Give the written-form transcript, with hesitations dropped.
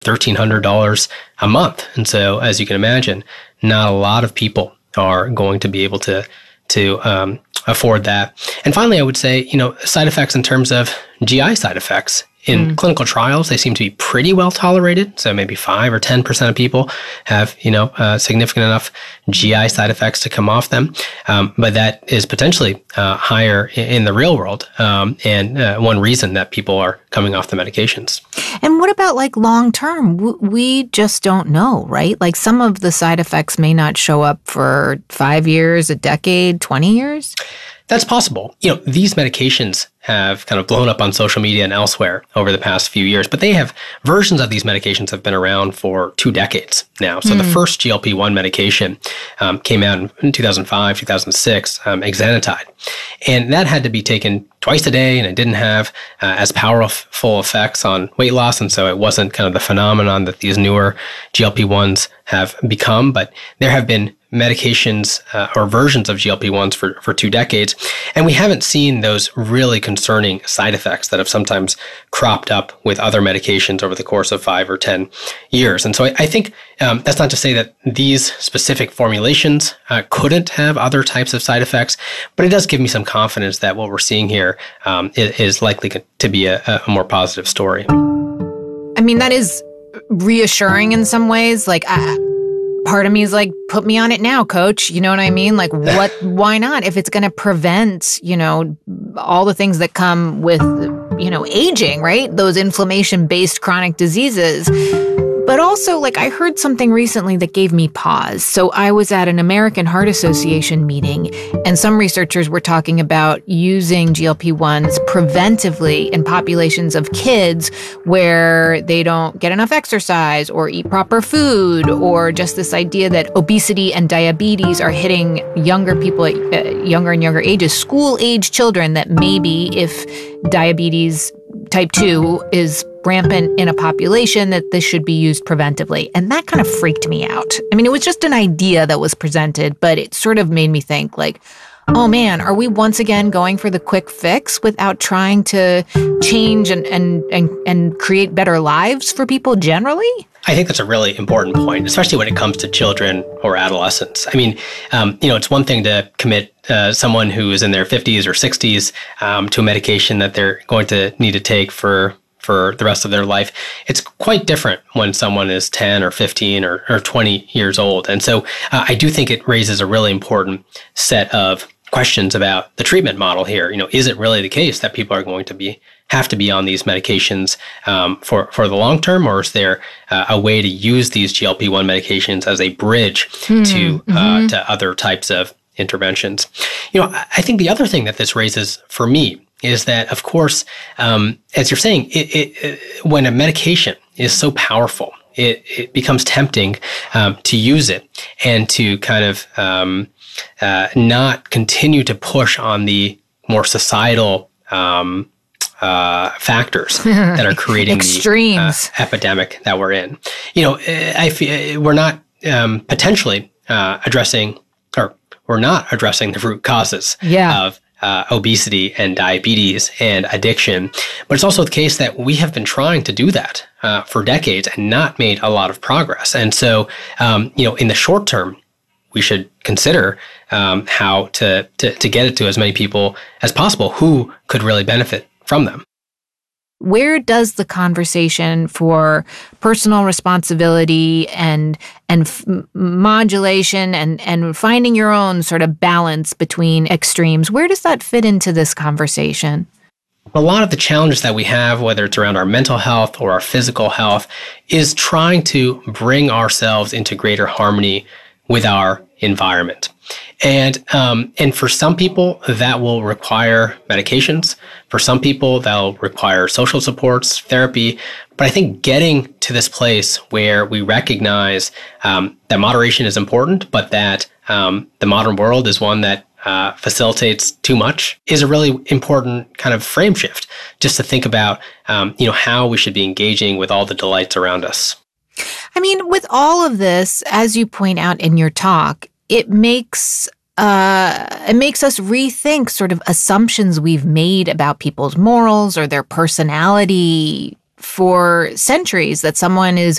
$1,300 a month. And so, as you can imagine, not a lot of people are going to be able to afford that. And finally, I would say, side effects in terms of GI side effects. In clinical trials, they seem to be pretty well tolerated. So maybe 5 or 10% of people have, significant enough GI side effects to come off them. But that is potentially higher in the real world. And one reason that people are coming off the medications. And what about like long term? We just don't know, right? Like some of the side effects may not show up for 5 years, a decade, 20 years. That's possible. These medications have kind of blown up on social media and elsewhere over the past few years, but versions of these medications have been around for 2 decades now. So the first GLP-1 medication came out in 2005, 2006, exenatide. And that had to be taken twice a day, and it didn't have as powerful effects on weight loss. And so it wasn't kind of the phenomenon that these newer GLP-1s have become. But there have been medications or versions of GLP-1s for 2 decades. And we haven't seen those really concerning side effects that have sometimes cropped up with other medications over the course of 5 or 10 years. And so I think that's not to say that these specific formulations couldn't have other types of side effects, but it does give me some confidence that what we're seeing here is likely to be a more positive story. I mean, that is reassuring in some ways. Like, part of me is like, put me on it now, coach. You know what I mean? Like, why not? If it's going to prevent, all the things that come with, aging, right? Those inflammation-based chronic diseases. But also, like, I heard something recently that gave me pause. So I was at an American Heart Association meeting, and some researchers were talking about using GLP-1s preventively in populations of kids where they don't get enough exercise or eat proper food, or just this idea that obesity and diabetes are hitting younger people at younger and younger ages, school-age children, that maybe if diabetes type 2 is rampant in a population, that this should be used preventively. And that kind of freaked me out. I mean, it was just an idea that was presented, but it sort of made me think like, oh man, are we once again going for the quick fix without trying to change and create better lives for people generally? I think that's a really important point, especially when it comes to children or adolescents. I mean, it's one thing to commit someone who is in their 50s or 60s to a medication that they're going to need to take for the rest of their life. It's quite different when someone is 10 or 15 or 20 years old. And so I do think it raises a really important set of questions about the treatment model here. Is it really the case that people are going to have to be on these medications for the long term, or is there a way to use these GLP-1 medications as a bridge to other types of interventions? I think the other thing that this raises for me is that, of course, as you're saying, when a medication is so powerful, it becomes tempting to use it and to kind of not continue to push on the more societal factors that are creating extremes. The epidemic that we're in. I feel we're not potentially addressing the root causes of obesity and diabetes and addiction. But it's also the case that we have been trying to do that for decades and not made a lot of progress. And so, in the short term, we should consider how to get it to as many people as possible who could really benefit from them. Where does the conversation for personal responsibility and modulation and finding your own sort of balance between extremes, where does that fit into this conversation? A lot of the challenges that we have, whether it's around our mental health or our physical health, is trying to bring ourselves into greater harmony with our environment. And for some people, that will require medications. For some people, that'll require social supports, therapy. But I think getting to this place where we recognize that moderation is important, but that the modern world is one that facilitates too much is a really important kind of frame shift, just to think about how we should be engaging with all the delights around us. I mean, with all of this, as you point out in your talk, it makes us rethink sort of assumptions we've made about people's morals or their personality for centuries that someone is